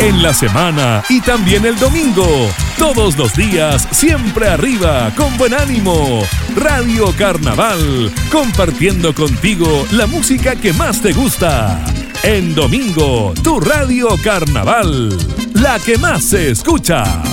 en la semana y también el domingo. Todos los días, siempre arriba, con buen ánimo. Radio Carnaval, compartiendo contigo la música que más te gusta. En domingo, tu Radio Carnaval, la que más se escucha.